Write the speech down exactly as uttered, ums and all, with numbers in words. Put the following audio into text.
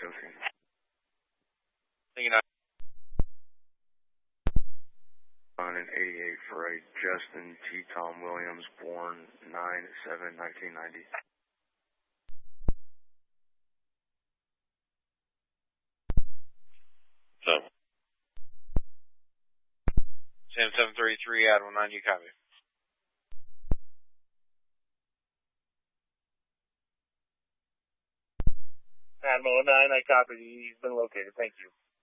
seventeen. Thank you, nine. On an eighty-eight for a Justin T. Tom Williams, born nine seven nineteen ninety. So. Sam seven thirty-three, Admiral nine, you copy. Admiral nine, I copy. He's been located. Thank you.